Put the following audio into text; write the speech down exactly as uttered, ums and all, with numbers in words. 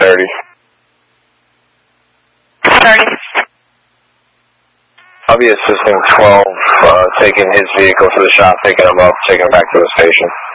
thirty. thirty. I'll be assisting twelve, uh, taking his vehicle to the shop, picking him up, taking him back to the station.